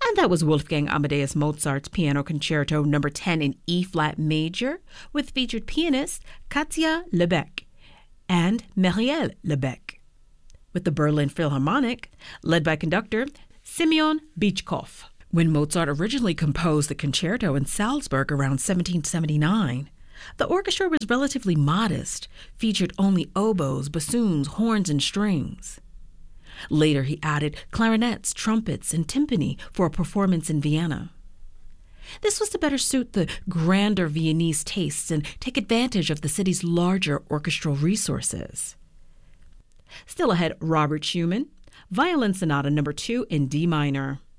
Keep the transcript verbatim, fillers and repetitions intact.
And that was Wolfgang Amadeus Mozart's Piano Concerto number ten in E-flat major, with featured pianist Katja Lebeck and Marielle Lebeck, with the Berlin Philharmonic, led by conductor Simeon Beechkoff. When Mozart originally composed the concerto in Salzburg around seventeen seventy-nine, the orchestra was relatively modest, featured only oboes, bassoons, horns, and strings. Later, he added clarinets, trumpets, and timpani for a performance in Vienna. This was to better suit the grander Viennese tastes and take advantage of the city's larger orchestral resources. Still ahead, Robert Schumann, Violin Sonata number two in D minor.